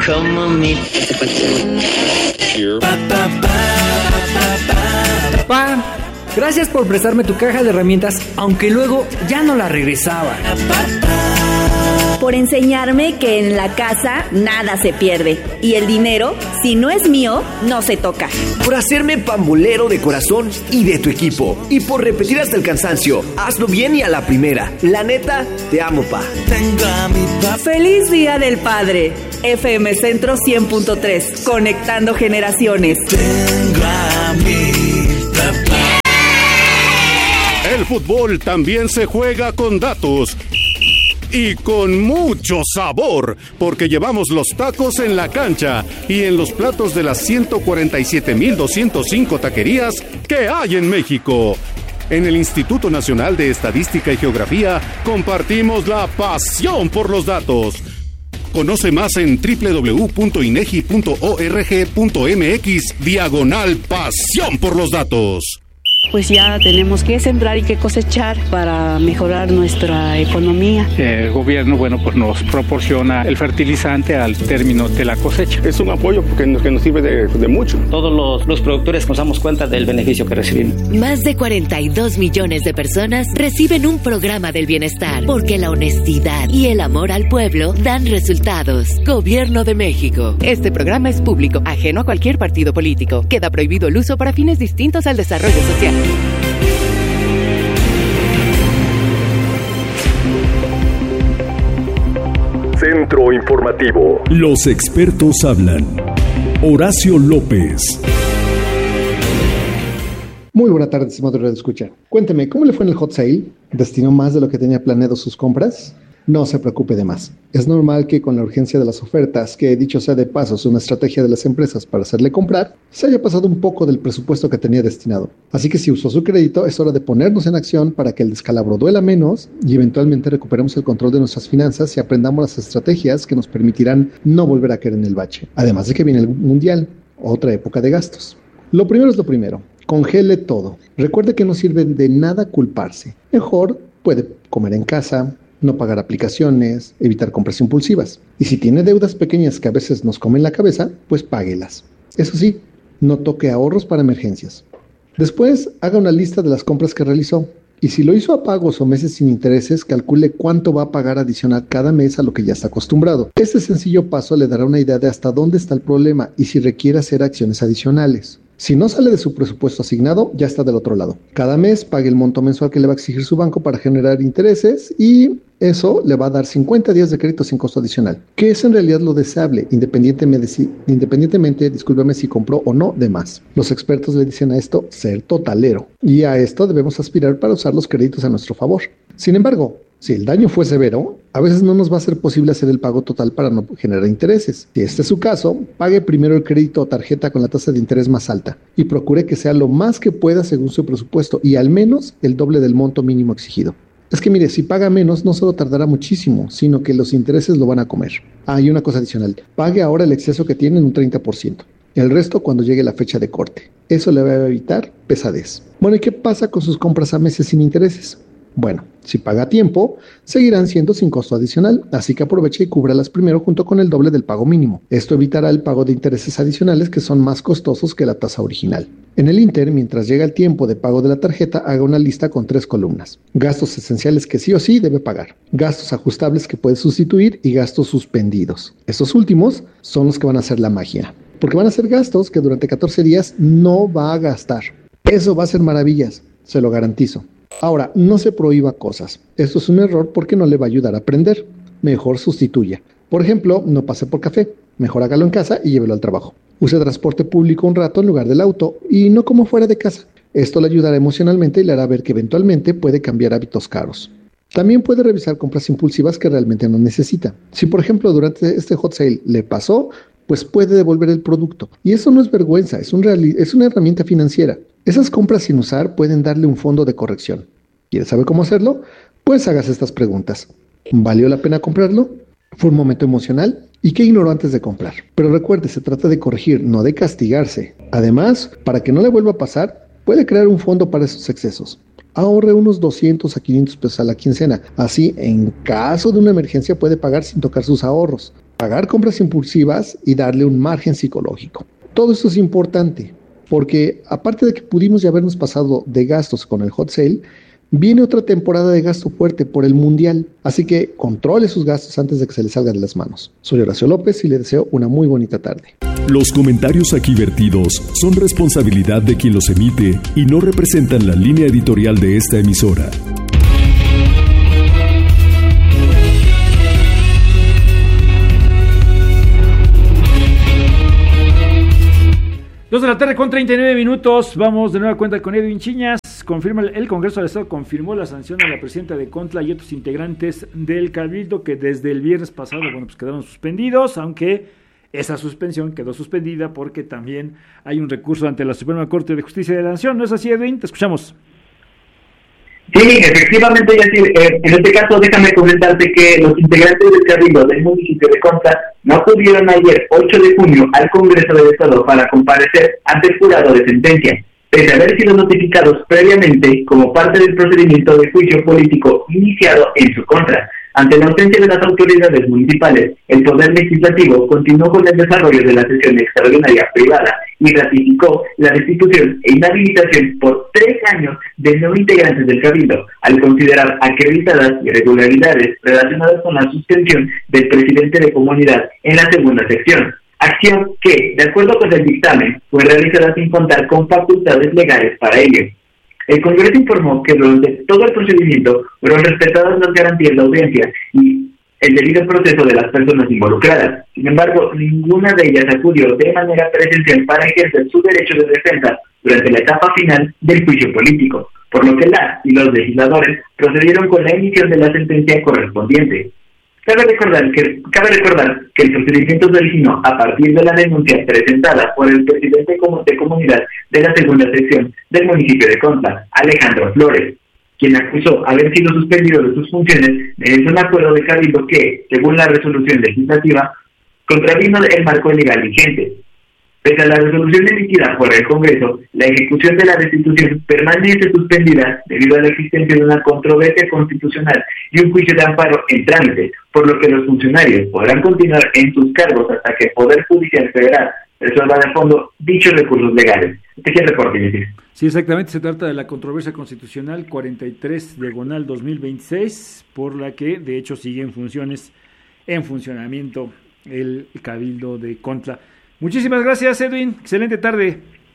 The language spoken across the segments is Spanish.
Pa, gracias por prestarme tu caja de herramientas, aunque luego ya no la regresaba. Por enseñarme que en la casa nada se pierde y el dinero, si no es mío, no se toca. Por hacerme pambolero de corazón y de tu equipo. Y por repetir hasta el cansancio, hazlo bien y a la primera. La neta, te amo, pa. ¡Feliz Día del Padre! FM Centro 100.3, conectando generaciones. El fútbol también se juega con datos. Y con mucho sabor, porque llevamos los tacos en la cancha y en los platos de las 147,205 taquerías que hay en México. En el Instituto Nacional de Estadística y Geografía compartimos la pasión por los datos. Conoce más en www.inegi.org.mx/pasión por los datos. Pues ya tenemos que sembrar y que cosechar para mejorar nuestra economía. El gobierno, pues nos proporciona el fertilizante al término de la cosecha. Es un apoyo porque nos sirve de mucho. Todos los productores nos damos cuenta del beneficio que recibimos. Más de 42 millones de personas reciben un programa del bienestar, porque la honestidad y el amor al pueblo dan resultados. Gobierno de México. Este programa es público, ajeno a cualquier partido político. Queda prohibido el uso para fines distintos al desarrollo social. Centro Informativo. Los expertos hablan. Horacio López. Muy buena tarde, estimado Radio Escucha. Cuénteme, ¿cómo le fue en el hot sale? ¿Destinó más de lo que tenía planeado sus compras? No se preocupe de más. Es normal que con la urgencia de las ofertas, que dicho sea de paso es una estrategia de las empresas para hacerle comprar, se haya pasado un poco del presupuesto que tenía destinado. Así que si usó su crédito, es hora de ponernos en acción para que el descalabro duela menos y eventualmente recuperemos el control de nuestras finanzas y aprendamos las estrategias que nos permitirán no volver a caer en el bache. Además de que viene el Mundial, otra época de gastos. Lo primero es lo primero. Congele todo. Recuerde que no sirve de nada culparse. Mejor puede comer en casa, no pagar aplicaciones, evitar compras impulsivas. Y si tiene deudas pequeñas que a veces nos comen la cabeza, pues páguelas. Eso sí, no toque ahorros para emergencias. Después, haga una lista de las compras que realizó. Y si lo hizo a pagos o meses sin intereses, calcule cuánto va a pagar adicional cada mes a lo que ya está acostumbrado. Este sencillo paso le dará una idea de hasta dónde está el problema y si requiere hacer acciones adicionales. Si no sale de su presupuesto asignado, ya está del otro lado. Cada mes pague el monto mensual que le va a exigir su banco para generar intereses y eso le va a dar 50 días de crédito sin costo adicional, que es en realidad lo deseable, independientemente, discúlpeme si compró o no de más. Los expertos le dicen a esto ser totalero y a esto debemos aspirar para usar los créditos a nuestro favor. Sin embargo, si el daño fue severo, a veces no nos va a ser posible hacer el pago total para no generar intereses. Si este es su caso, pague primero el crédito o tarjeta con la tasa de interés más alta y procure que sea lo más que pueda según su presupuesto y al menos el doble del monto mínimo exigido. Es que mire, si paga menos no solo tardará muchísimo, sino que los intereses lo van a comer. Y una cosa adicional, pague ahora el exceso que tiene en un 30%. El resto cuando llegue la fecha de corte. Eso le va a evitar pesadez. Bueno, ¿y qué pasa con sus compras a meses sin intereses? Bueno, si paga a tiempo, seguirán siendo sin costo adicional, así que aproveche y cúbralas primero junto con el doble del pago mínimo. Esto evitará el pago de intereses adicionales que son más costosos que la tasa original. En el Inter, mientras llega el tiempo de pago de la tarjeta, haga una lista con 3 columnas. Gastos esenciales que sí o sí debe pagar, gastos ajustables que puede sustituir y gastos suspendidos. Estos últimos son los que van a hacer la magia, porque van a ser gastos que durante 14 días no va a gastar. Eso va a ser maravillas, se lo garantizo. Ahora, no se prohíba cosas. Esto es un error porque no le va a ayudar a aprender. Mejor sustituya. Por ejemplo, no pase por café. Mejor hágalo en casa y llévelo al trabajo. Use transporte público un rato en lugar del auto y no como fuera de casa. Esto le ayudará emocionalmente y le hará ver que eventualmente puede cambiar hábitos caros. También puede revisar compras impulsivas que realmente no necesita. Si, por ejemplo, durante este hot sale le pasó, pues puede devolver el producto. Y eso no es vergüenza, es una herramienta financiera. Esas compras sin usar pueden darle un fondo de corrección. ¿Quieres saber cómo hacerlo? Pues hagas estas preguntas. ¿Valió la pena comprarlo? ¿Fue un momento emocional? ¿Y qué ignoró antes de comprar? Pero recuerde, se trata de corregir, no de castigarse. Además, para que no le vuelva a pasar, puede crear un fondo para esos excesos. Ahorre unos 200 a 500 pesos a la quincena. Así, en caso de una emergencia, puede pagar sin tocar sus ahorros. pagar compras impulsivas y darle un margen psicológico. Todo esto es importante porque aparte de que pudimos ya habernos pasado de gastos con el hot sale, viene otra temporada de gasto fuerte por el Mundial, así que controle sus gastos antes de que se le salgan de las manos. Soy Horacio López y le deseo una muy bonita tarde. Los comentarios aquí vertidos son responsabilidad de quien los emite y no representan la línea editorial de esta emisora. 2 de la tarde con 39 minutos. Vamos de nueva cuenta con Edwin Chiñas. Confirma el Congreso del Estado confirmó la sanción a la presidenta de Contla y otros integrantes del Cabildo que desde el viernes pasado, pues quedaron suspendidos, aunque esa suspensión quedó suspendida porque también hay un recurso ante la Suprema Corte de Justicia de la Nación. ¿No es así, Edwin? Te escuchamos. Sí, efectivamente, en este caso déjame comentarte que los integrantes del Cabildo del municipio de Contla no acudieron ayer, 8 de junio, al Congreso del Estado para comparecer ante el jurado de sentencia, pese a haber sido notificados previamente como parte del procedimiento de juicio político iniciado en su contra. Ante la ausencia de las autoridades municipales, el Poder Legislativo continuó con el desarrollo de la sesión extraordinaria privada y ratificó la destitución e inhabilitación por 3 años de 9 integrantes del Cabildo, al considerar acreditadas irregularidades relacionadas con la suspensión del presidente de comunidad en la segunda sección. Acción que, de acuerdo con el dictamen, fue realizada sin contar con facultades legales para ello. El Congreso informó que durante todo el procedimiento fueron respetadas las garantías de audiencia y el debido proceso de las personas involucradas. Sin embargo, ninguna de ellas acudió de manera presencial para ejercer su derecho de defensa durante la etapa final del juicio político, por lo que las y los legisladores procedieron con la emisión de la sentencia correspondiente. Cabe recordar que el procedimiento se originó a partir de la denuncia presentada por el presidente de comunidad de la segunda sección del municipio de Contla, Alejandro Flores, quien acusó haber sido suspendido de sus funciones mediante un acuerdo de Cabildo que, según la resolución legislativa, contravino el marco legal vigente. Pese a la resolución emitida por el Congreso, la ejecución de la destitución permanece suspendida debido a la existencia de una controversia constitucional y un juicio de amparo en trámite, por lo que los funcionarios podrán continuar en sus cargos hasta que el Poder Judicial Federal resuelva de fondo dichos recursos legales. Este es el reporte, Isis. Sí, exactamente, se trata de la controversia constitucional 43/2026, por la que de hecho sigue en funcionamiento el Cabildo de Contla. Muchísimas gracias, Edwin. Excelente tarde.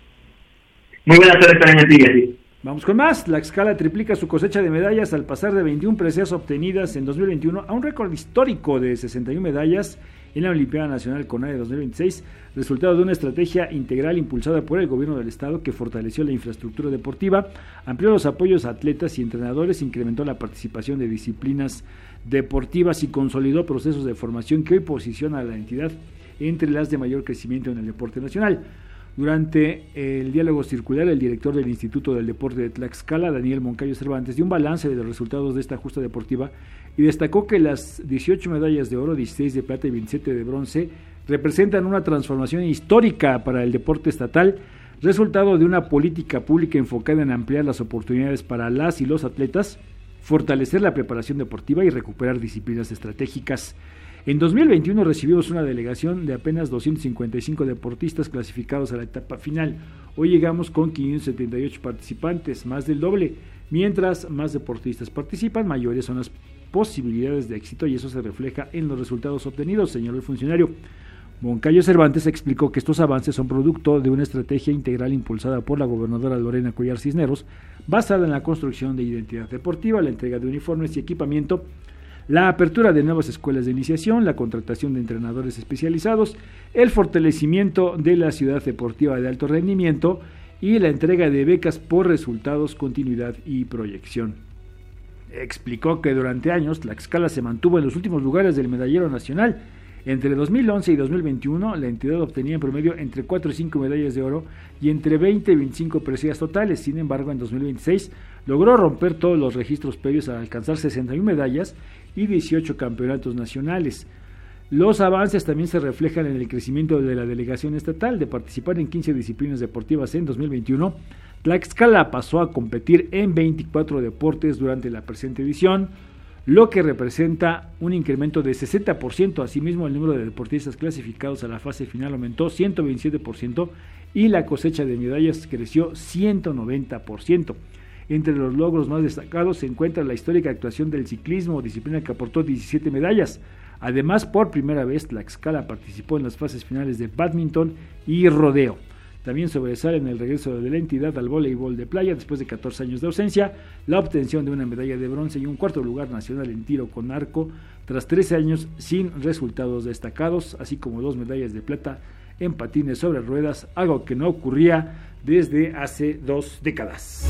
Muy buenas tardes también a ti, así. Vamos con más. Tlaxcala triplica su cosecha de medallas al pasar de 21 preseas obtenidas en 2021 a un récord histórico de 61 medallas en la Olimpiada Nacional CONADE 2026, resultado de una estrategia integral impulsada por el gobierno del estado que fortaleció la infraestructura deportiva, amplió los apoyos a atletas y entrenadores, incrementó la participación de disciplinas deportivas y consolidó procesos de formación que hoy posiciona a la entidad entre las de mayor crecimiento en el deporte nacional. Durante el diálogo circular, el director del Instituto del Deporte de Tlaxcala, Daniel Moncayo Cervantes, dio un balance de los resultados de esta justa deportiva y destacó que las 18 medallas de oro, 16 de plata y 27 de bronce representan una transformación histórica para el deporte estatal, resultado de una política pública enfocada en ampliar las oportunidades para las y los atletas, fortalecer la preparación deportiva y recuperar disciplinas estratégicas. En 2021 recibimos una delegación de apenas 255 deportistas clasificados a la etapa final. Hoy llegamos con 578 participantes, más del doble. Mientras más deportistas participan, mayores son las posibilidades de éxito y eso se refleja en los resultados obtenidos, señaló el funcionario. Moncayo Cervantes explicó que estos avances son producto de una estrategia integral impulsada por la gobernadora Lorena Cuellar Cisneros, basada en la construcción de identidad deportiva, la entrega de uniformes y equipamiento, la apertura de nuevas escuelas de iniciación, la contratación de entrenadores especializados, el fortalecimiento de la ciudad deportiva de alto rendimiento y la entrega de becas por resultados, continuidad y proyección. Explicó que durante años Tlaxcala se mantuvo en los últimos lugares del medallero nacional. Entre 2011 y 2021, la entidad obtenía en promedio entre 4 y 5 medallas de oro y entre 20 y 25 preseas totales. Sin embargo, en 2026 logró romper todos los registros previos a alcanzar 61 medallas y 18 campeonatos nacionales. Los avances también se reflejan en el crecimiento de la delegación estatal. De participar en 15 disciplinas deportivas en 2021, Tlaxcala pasó a competir en 24 deportes durante la presente edición, lo que representa un incremento de 60%. Asimismo, el número de deportistas clasificados a la fase final aumentó 127% y la cosecha de medallas creció 190%. Entre los logros más destacados se encuentra la histórica actuación del ciclismo, disciplina que aportó 17 medallas. Además, por primera vez, Tlaxcala participó en las fases finales de bádminton y rodeo. También sobresale en el regreso de la entidad al voleibol de playa después de 14 años de ausencia, la obtención de una medalla de bronce y un cuarto lugar nacional en tiro con arco tras 13 años sin resultados destacados, así como 2 medallas de plata en patines sobre ruedas, algo que no ocurría desde hace 2 décadas.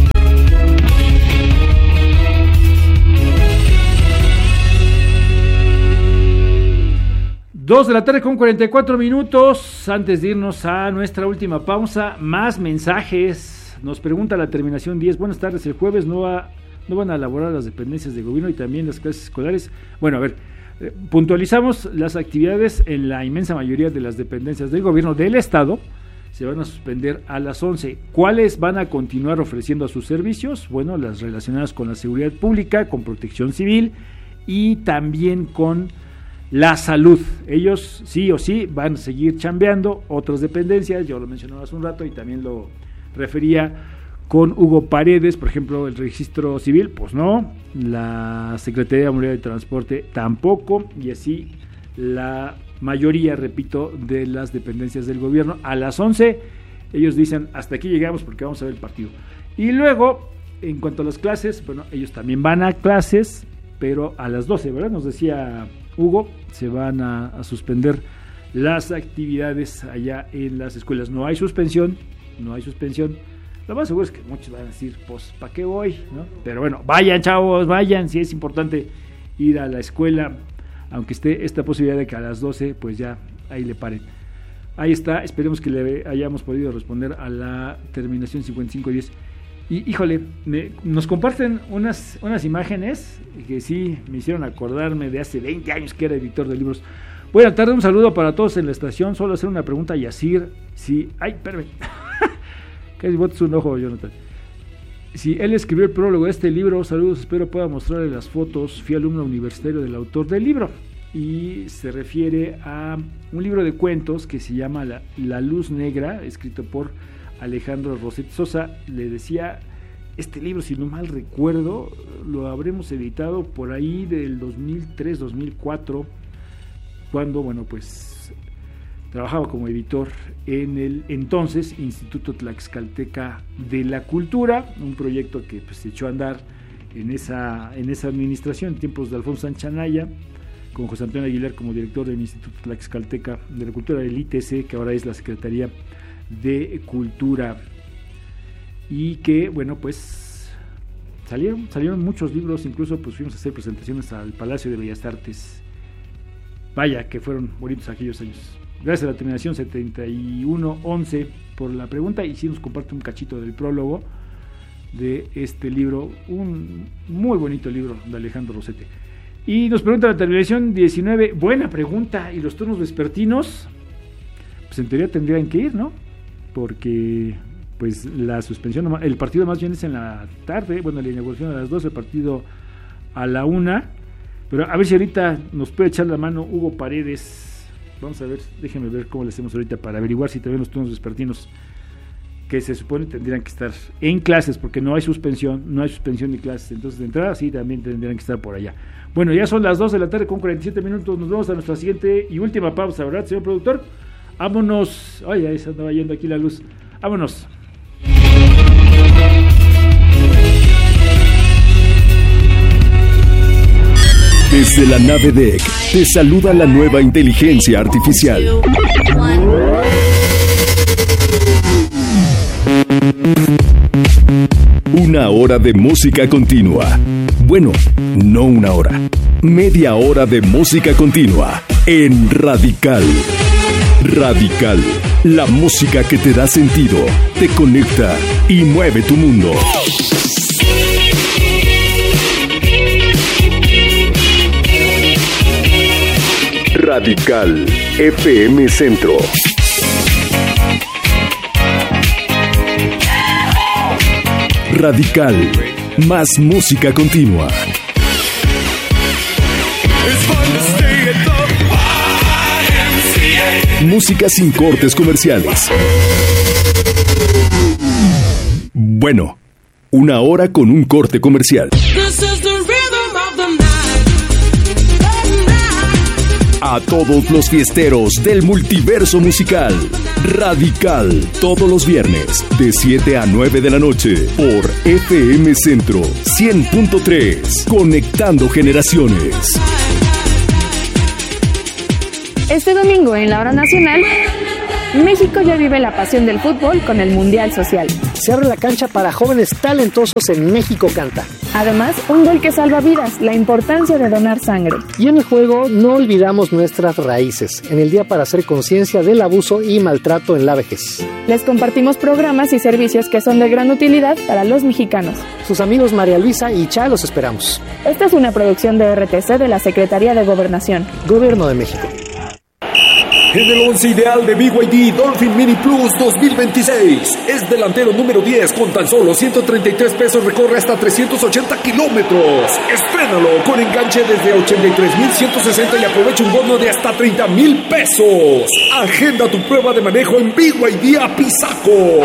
Dos de la tarde con 44 minutos. Antes de irnos a nuestra última pausa, más mensajes. Nos pregunta la terminación 10. Buenas tardes, el jueves no van a elaborar las dependencias de gobierno y también las clases escolares. Bueno, a ver, puntualizamos las actividades en la inmensa mayoría de las dependencias del gobierno del estado. Se van a suspender a las 11. ¿Cuáles van a continuar ofreciendo sus servicios? Bueno, las relacionadas con la seguridad pública, con protección civil y también con la salud. Ellos sí o sí van a seguir chambeando. Otras dependencias, yo lo mencionaba hace un rato y también lo refería con Hugo Paredes, por ejemplo, el registro civil, pues no, la Secretaría de Movilidad y Transporte tampoco, y así la mayoría, repito, de las dependencias del gobierno. A las 11 ellos dicen, hasta aquí llegamos porque vamos a ver el partido. Y luego, en cuanto a las clases, bueno, ellos también van a clases, pero a las 12, ¿verdad? Nos decía Hugo, se van a suspender las actividades allá en las escuelas. No hay suspensión. Lo más seguro es que muchos van a decir, pues, ¿para qué voy? ¿No? Pero bueno, vayan, chavos, vayan, si es importante ir a la escuela, aunque esté esta posibilidad de que a las 12, pues ya ahí le paren. Ahí está, esperemos que le hayamos podido responder a la terminación 5510. Y híjole, nos comparten unas imágenes que sí me hicieron acordarme de hace 20 años que era editor de libros. Buenas tardes, un saludo para todos en la estación. Solo hacer una pregunta a Yacir. Ay, espérame. Casi botas un ojo, Jonathan. Si él escribió el prólogo de este libro, saludos, espero pueda mostrarle las fotos. Fui alumno universitario del autor del libro. Y se refiere a un libro de cuentos que se llama La Luz Negra, escrito por Alejandro Roset Sosa. Le decía, este libro, si no mal recuerdo, lo habremos editado por ahí del 2003-2004, cuando, bueno, pues trabajaba como editor en el entonces Instituto Tlaxcalteca de la Cultura, un proyecto que pues se echó a andar en esa administración en tiempos de Alfonso Sánchez Anaya, con José Antonio Aguilar como director del Instituto Tlaxcalteca de la Cultura, del ITC, que ahora es la Secretaría de Cultura, y que, bueno, pues salieron muchos libros, incluso pues fuimos a hacer presentaciones al Palacio de Bellas Artes. Vaya, que fueron bonitos aquellos años. Gracias a la terminación 7111 por la pregunta, y sí nos comparte un cachito del prólogo de este libro, un muy bonito libro de Alejandro Rosete. Y nos pregunta la terminación 19, buena pregunta, ¿y los turnos vespertinos? Pues en teoría tendrían que ir, ¿no? Porque pues la suspensión, el partido más bien es en la tarde, bueno, la inauguración a las 12, el partido a la 1, pero a ver si ahorita nos puede echar la mano Hugo Paredes. Vamos a ver, déjenme ver cómo le hacemos ahorita para averiguar si también los turnos vespertinos, que se supone tendrían que estar en clases, porque no hay suspensión de clases, entonces de entrada sí también tendrían que estar por allá. Bueno, ya son las 2 de la tarde con 47 minutos, nos vamos a nuestra siguiente y última pausa, ¿verdad, señor productor? Vámonos. Ay, ahí se andaba yendo aquí la luz. Vámonos. Desde la nave DEC te saluda la nueva inteligencia artificial. Una hora de música continua. Bueno, no una hora. Media hora de música continua en Radical. Radical, la música que te da sentido, te conecta y mueve tu mundo. Radical FM Centro. Radical, más música continua. Música sin cortes comerciales. Bueno, una hora con un corte comercial. A todos los fiesteros del multiverso musical, Radical, todos los viernes, de 7 a 9 de la noche, por FM Centro 100.3, conectando generaciones. Este domingo en la hora nacional, México ya vive la pasión del fútbol con el Mundial Social. Se abre la cancha para jóvenes talentosos en México Canta. Además, un gol que salva vidas, la importancia de donar sangre. Y en el juego no olvidamos nuestras raíces, en el día para hacer conciencia del abuso y maltrato en la vejez. Les compartimos programas y servicios que son de gran utilidad para los mexicanos. Sus amigos María Luisa y Cha los esperamos. Esta es una producción de RTC de la Secretaría de Gobernación. Gobierno de México. En el 11 ideal de BYD Dolphin Mini Plus 2026. Es delantero número 10 con tan solo 133 pesos. Recorre hasta 380 kilómetros. Estrénalo con enganche desde 83,160 y aprovecha un bono de hasta 30,000 pesos. Agenda tu prueba de manejo en BYD Apizaco.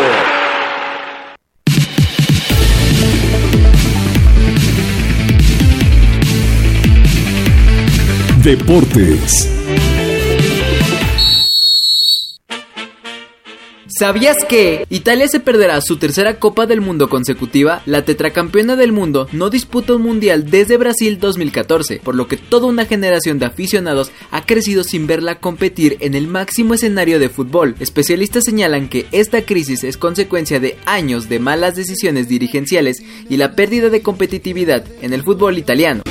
Deportes. ¿Sabías que Italia se perderá su tercera Copa del Mundo consecutiva? La tetracampeona del mundo no disputa un mundial desde Brasil 2014, por lo que toda una generación de aficionados ha crecido sin verla competir en el máximo escenario de fútbol. Especialistas señalan que esta crisis es consecuencia de años de malas decisiones dirigenciales y la pérdida de competitividad en el fútbol italiano.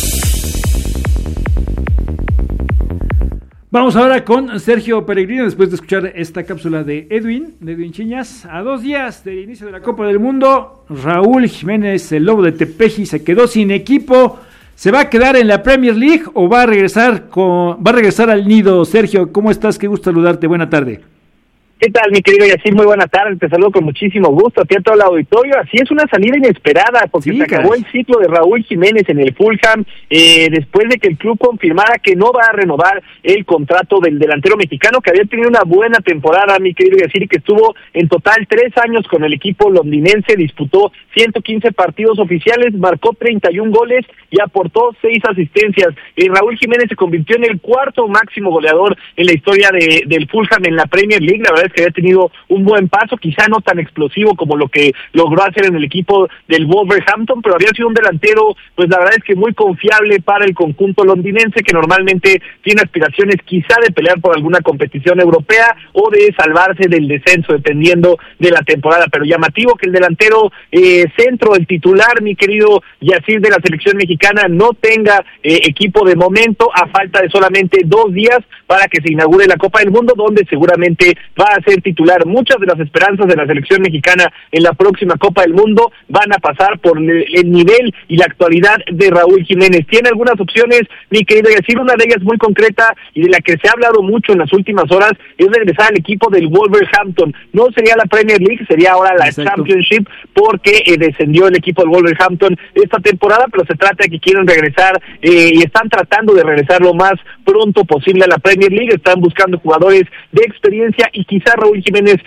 Vamos ahora con Sergio Peregrino, después de escuchar esta cápsula de Edwin Chiñas. A 2 días del inicio de la Copa del Mundo, Raúl Jiménez, el Lobo de Tepeji, se quedó sin equipo. ¿Se va a quedar en la Premier League o va a regresar al nido? Sergio, ¿cómo estás? Qué gusto saludarte. Buena tarde. ¿Qué tal, mi querido Yacir? Muy buena tarde, te saludo con muchísimo gusto a ti, a todo el auditorio. Así es, una salida inesperada, porque se acabó el ciclo de Raúl Jiménez en el Fulham, después de que el club confirmara que no va a renovar el contrato del delantero mexicano, que había tenido una buena temporada, mi querido Yacir, que estuvo en total 3 años con el equipo londinense, disputó 115 partidos oficiales, marcó 31 goles y aportó 6 asistencias. Raúl Jiménez se convirtió en el 4º máximo goleador en la historia del Fulham en la Premier League. La verdad es que había tenido un buen paso, quizá no tan explosivo como lo que logró hacer en el equipo del Wolverhampton, pero había sido un delantero, pues la verdad es que muy confiable para el conjunto londinense, que normalmente tiene aspiraciones quizá de pelear por alguna competición europea o de salvarse del descenso, dependiendo de la temporada. Pero llamativo que el delantero centro, el titular, mi querido Yacir, de la selección mexicana, no tenga equipo de momento, a falta de solamente 2 días para que se inaugure la Copa del Mundo, donde seguramente va a ser titular. Muchas de las esperanzas de la selección mexicana en la próxima Copa del Mundo van a pasar por el nivel y la actualidad de Raúl Jiménez. Tiene algunas opciones, mi querido Yacir, una de ellas muy concreta y de la que se ha hablado mucho en las últimas horas, es regresar al equipo del Wolverhampton. No sería la Premier League, sería ahora la Championship, porque descendió el equipo del Wolverhampton esta temporada, pero se trata de que quieren regresar y están tratando de regresar lo más pronto posible a la Premier League. Están buscando jugadores de experiencia y quizá Raúl Jiménez,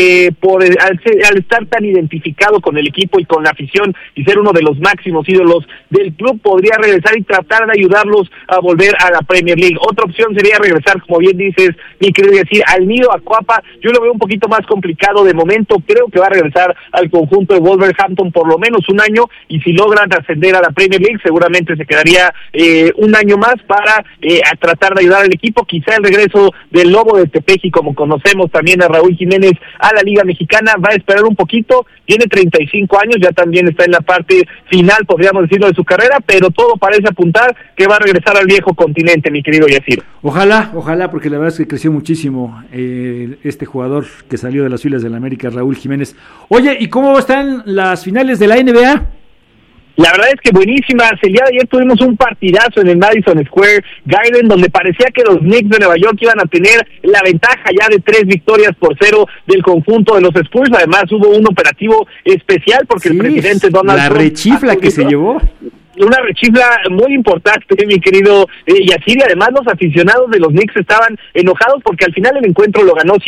al estar tan identificado con el equipo y con la afición y ser uno de los máximos ídolos del club, podría regresar y tratar de ayudarlos a volver a la Premier League. Otra opción sería regresar, como bien dices, mi querido decir, al nido, a Coapa. Yo lo veo un poquito más complicado de momento. Creo que va a regresar al conjunto de Wolverhampton por lo menos un año, y si logran ascender a la Premier League, seguramente se quedaría un año más para a tratar de ayudar al equipo. Quizá el regreso del Lobo de Tepeji, como conocemos también a Raúl Jiménez, a la Liga Mexicana, va a esperar un poquito. Tiene 35 años, ya también está en la parte final, podríamos decirlo, de su carrera, pero todo parece apuntar que va a regresar al viejo continente, mi querido Yacir. Ojalá, porque la verdad es que creció muchísimo este jugador que salió de las filas del América, Raúl Jiménez. Oye, ¿y cómo están las finales de la NBA? La verdad es que buenísimas. El día de ayer tuvimos un partidazo en el Madison Square Garden, donde parecía que los Knicks de Nueva York iban a tener la ventaja ya de 3-0 del conjunto de los Spurs. Además hubo un operativo especial porque el presidente Donald Trump... La rechifla que se llevó. una rechifla muy importante, mi querido Yacir, y además los aficionados de los Knicks estaban enojados porque al final el encuentro lo ganó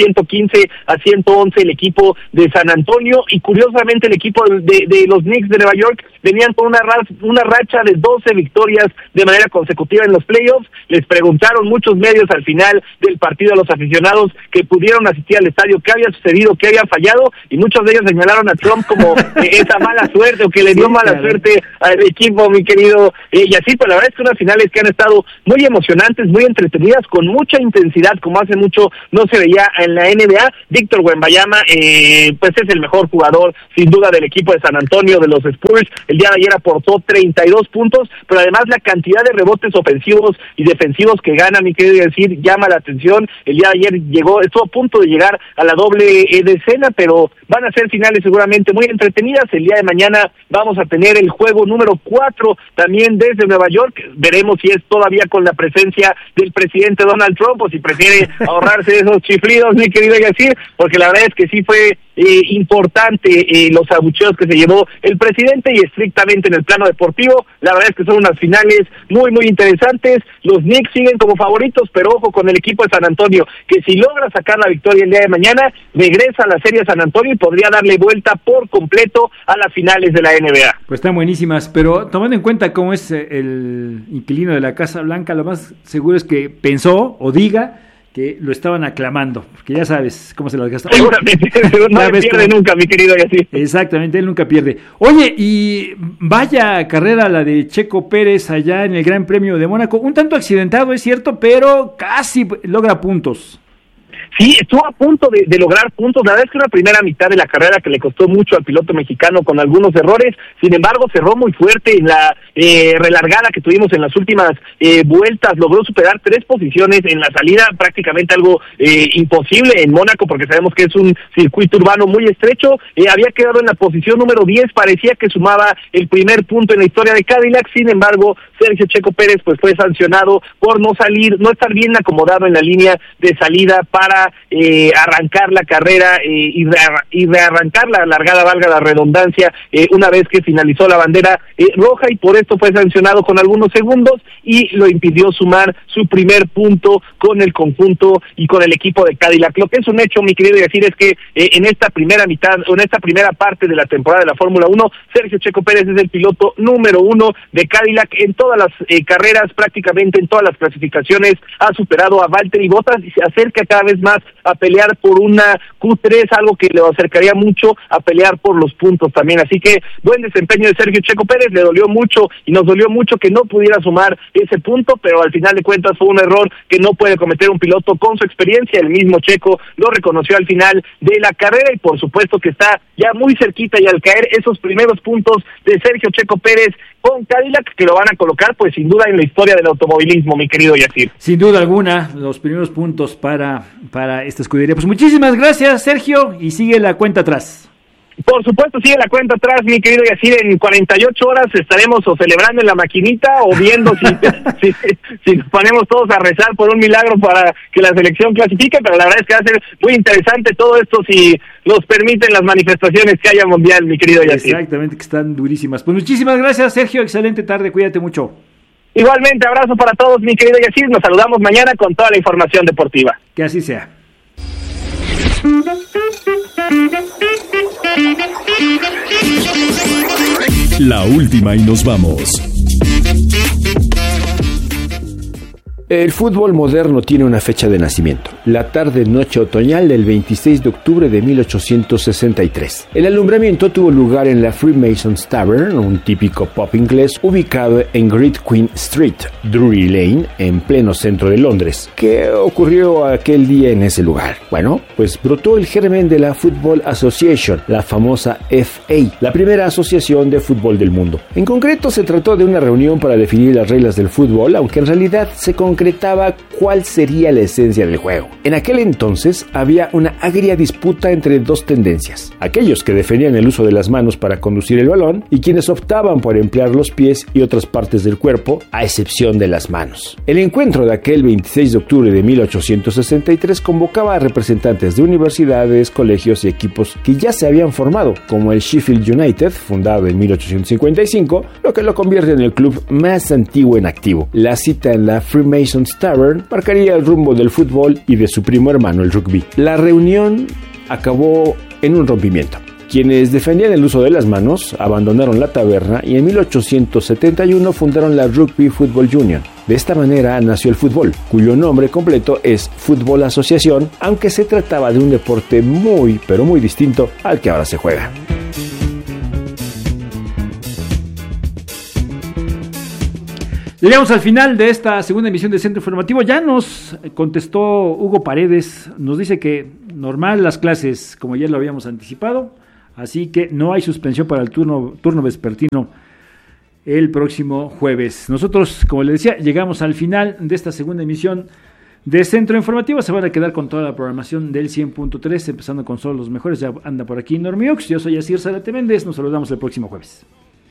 115-111 el equipo de San Antonio, y curiosamente el equipo de los Knicks de Nueva York venían con una racha de 12 victorias de manera consecutiva en los playoffs. Les preguntaron muchos medios al final del partido a los aficionados que pudieron asistir al estadio qué había sucedido, qué había fallado, y muchos de ellos señalaron a Trump como esa mala suerte, o que le dio mala suerte al equipo, mi querido Yacir. Pero la verdad es que unas finales que han estado muy emocionantes, muy entretenidas, con mucha intensidad, como hace mucho no se veía en la NBA. Víctor Wembanyama, pues es el mejor jugador, sin duda, del equipo de San Antonio, de los Spurs. El día de ayer aportó 32 puntos, pero además la cantidad de rebotes ofensivos y defensivos que gana, mi querido Yacir, llama la atención. El día de ayer estuvo a punto de llegar a la doble decena, pero van a ser finales seguramente muy entretenidas. El día de mañana vamos a tener el juego número 4 también desde Nueva York. Veremos si es todavía con la presencia del presidente Donald Trump o si prefiere ahorrarse esos chiflidos, mi querido Yacir, porque la verdad es que sí fue importante los abucheos que se llevó el presidente, y estrictamente en el plano deportivo, la verdad es que son unas finales muy, muy interesantes. Los Knicks siguen como favoritos, pero ojo con el equipo de San Antonio, que si logra sacar la victoria el día de mañana, regresa a la serie San Antonio y podría darle vuelta por completo a las finales de la NBA. Pues están buenísimas, pero tomando en cuenta cómo es el inquilino de la Casa Blanca, lo más seguro es que pensó o diga que lo estaban aclamando, porque ya sabes cómo se las gasta. Seguramente, no pierde nunca, mi querido Yacir. Exactamente, él nunca pierde. Oye, y vaya carrera la de Checo Pérez allá en el Gran Premio de Mónaco, un tanto accidentado, es cierto, pero casi logra puntos. Sí, estuvo a punto de lograr puntos. La verdad es que una primera mitad de la carrera que le costó mucho al piloto mexicano con algunos errores. Sin embargo, cerró muy fuerte en la relargada que tuvimos en las últimas vueltas. Logró superar 3 posiciones en la salida, prácticamente algo imposible en Mónaco, porque sabemos que es un circuito urbano muy estrecho. Había quedado en la posición número 10, parecía que sumaba el primer punto en la historia de Cadillac. Sin embargo, Sergio Checo Pérez pues fue sancionado por no estar bien acomodado en la línea de salida para arrancar la carrera y rearrancar la largada, valga la redundancia, una vez que finalizó la bandera roja, y por esto fue sancionado con algunos segundos y lo impidió sumar su primer punto con el conjunto y con el equipo de Cadillac. Lo que es un hecho, mi querido decir, es que en esta primera mitad, o en esta primera parte de la temporada de la Fórmula 1, Sergio Checo Pérez es el piloto número 1 de Cadillac. En todas las carreras, prácticamente en todas las clasificaciones, ha superado a Valtteri Bottas y se acerca cada vez más a pelear por una Q3, algo que le acercaría mucho a pelear por los puntos también. Así que buen desempeño de Sergio Checo Pérez. Le dolió mucho y nos dolió mucho que no pudiera sumar ese punto, pero al final de cuentas fue un error que no puede cometer un piloto con su experiencia. El mismo Checo lo reconoció al final de la carrera, y por supuesto que está ya muy cerquita, y al caer esos primeros puntos de Sergio Checo Pérez con Cadillac, que lo van a colocar pues sin duda en la historia del automovilismo, mi querido Yacir. Sin duda alguna, los primeros puntos para esta escudería. Pues muchísimas gracias, Sergio, y sigue la cuenta atrás. Por supuesto, sigue la cuenta atrás, mi querido Yacir. En 48 horas estaremos o celebrando en la maquinita o viendo si nos ponemos todos a rezar por un milagro para que la selección clasifique, pero la verdad es que va a ser muy interesante todo esto si nos permiten las manifestaciones que haya mundial, mi querido Yacir. Exactamente, que están durísimas. Pues muchísimas gracias, Sergio, excelente tarde, cuídate mucho. Igualmente, abrazo para todos, mi querido Yacir. Nos saludamos mañana con toda la información deportiva. Que así sea. La última y nos vamos. El fútbol moderno tiene una fecha de nacimiento, la tarde-noche otoñal del 26 de octubre de 1863. El alumbramiento tuvo lugar en la Freemasons Tavern, un típico pub inglés ubicado en Great Queen Street, Drury Lane, en pleno centro de Londres. ¿Qué ocurrió aquel día en ese lugar? Bueno, pues brotó el germen de la Football Association, la famosa FA, la primera asociación de fútbol del mundo. En concreto, se trató de una reunión para definir las reglas del fútbol, aunque en realidad se concretaba cuál sería la esencia del juego. En aquel entonces había una agria disputa entre dos tendencias: aquellos que defendían el uso de las manos para conducir el balón y quienes optaban por emplear los pies y otras partes del cuerpo, a excepción de las manos. El encuentro de aquel 26 de octubre de 1863 convocaba a representantes de universidades, colegios y equipos que ya se habían formado, como el Sheffield United, fundado en 1855, lo que lo convierte en el club más antiguo en activo. La cita en la Freemasons Tavern marcaría el rumbo del fútbol y de su primo hermano el rugby. La reunión acabó en un rompimiento. Quienes defendían el uso de las manos abandonaron la taberna y en 1871 fundaron la Rugby Football Union. De esta manera nació el fútbol, cuyo nombre completo es Fútbol Asociación, aunque se trataba de un deporte muy, pero muy distinto al que ahora se juega. Llegamos al final de esta segunda emisión de Centro Informativo. Ya nos contestó Hugo Paredes, nos dice que normal las clases, como ya lo habíamos anticipado, así que no hay suspensión para el turno vespertino el próximo jueves. Nosotros, como les decía, llegamos al final de esta segunda emisión de Centro Informativo. Se van a quedar con toda la programación del 100.3, empezando con solo los mejores. Ya anda por aquí Normiox, yo soy Asir Zárate Méndez, nos saludamos el próximo jueves.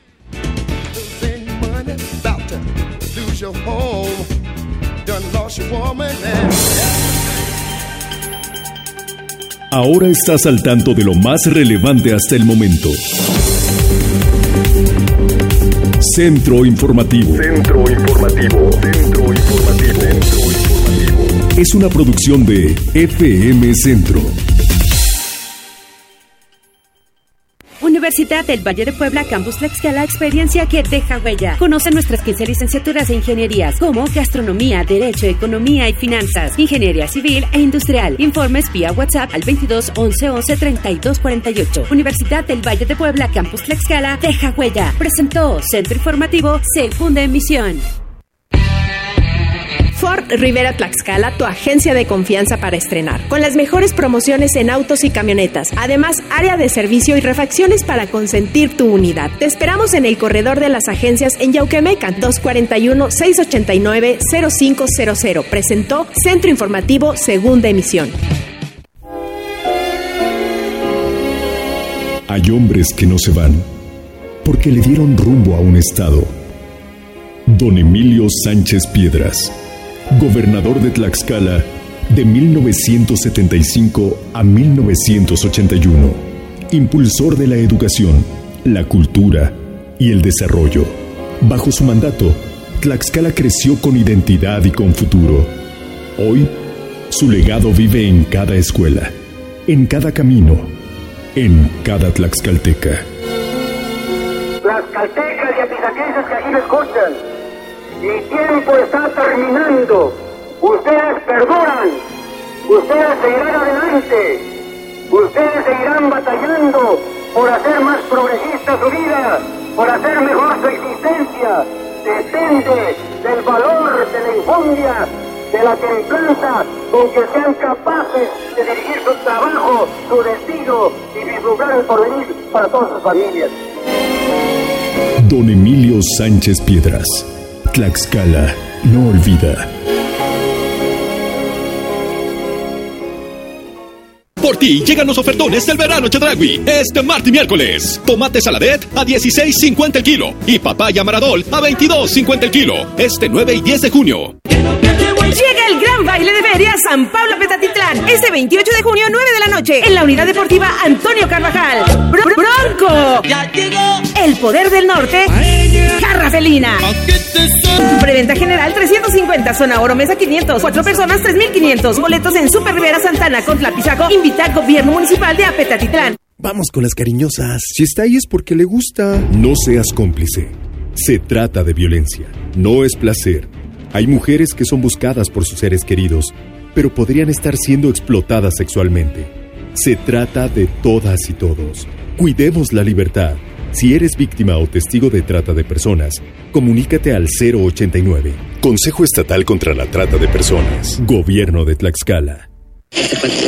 Ahora estás al tanto de lo más relevante hasta el momento. Centro Informativo. Centro Informativo. Centro Informativo. Centro Informativo. Es una producción de FM Centro. Universidad del Valle de Puebla, Campus Tlaxcala, experiencia que deja huella. Conoce nuestras 15 licenciaturas de ingenierías, como Gastronomía, Derecho, Economía y Finanzas, Ingeniería Civil e Industrial. Informes vía WhatsApp al 22 11 11 32 48. Universidad del Valle de Puebla, Campus Tlaxcala, deja huella. Presentó Centro Informativo, segunda emisión. Ford Rivera Tlaxcala, tu agencia de confianza para estrenar, con las mejores promociones en autos y camionetas. Además, área de servicio y refacciones para consentir tu unidad. Te esperamos en el corredor de las agencias en Yauquemecan, 241-689-0500. Presentó Centro Informativo, segunda emisión. Hay hombres que no se van porque le dieron rumbo a un estado. Don Emilio Sánchez Piedras, gobernador de Tlaxcala de 1975 a 1981, impulsor de la educación, la cultura y el desarrollo. Bajo su mandato, Tlaxcala creció con identidad y con futuro. Hoy, su legado vive en cada escuela, en cada camino, en cada tlaxcalteca. Tlaxcaltecas y atizaquenses que aquí me escuchan, mi tiempo está terminando. Ustedes perduran, ustedes seguirán adelante, ustedes seguirán batallando por hacer más progresista su vida, por hacer mejor su existencia. Depende del valor, de la enjundia, de la templanza con que sean capaces de dirigir su trabajo, su destino y vislumbrar el porvenir para todas sus familias. Don Emilio Sánchez Piedras, Tlaxcala no olvida. Por ti llegan los ofertones del verano Chedraui. Este martes y miércoles. Tomate saladet a $16.50 el kilo. Y papaya maradol a $22.50 el kilo. Este 9 y 10 de junio. Llega el gran baile de feria San Pablo Petatitlán. Este 28 de junio, 9 de la noche. En la unidad deportiva Antonio Carvajal. ¡Bronco! Ya llegó. El poder del norte. Jarra felina. Preventa general 350. Zona oro mesa 500. 4 personas 3,500. Boletos en Super Rivera Santana con Tlapizaco. Invita Gobierno Municipal de Apetatitlán. Vamos con las cariñosas. Si está ahí es porque le gusta. No seas cómplice. Se trata de violencia. No es placer. Hay mujeres que son buscadas por sus seres queridos, pero podrían estar siendo explotadas sexualmente. Se trata de todas y todos. Cuidemos la libertad. Si eres víctima o testigo de trata de personas, comunícate al 089. Consejo Estatal contra la Trata de Personas. Gobierno de Tlaxcala.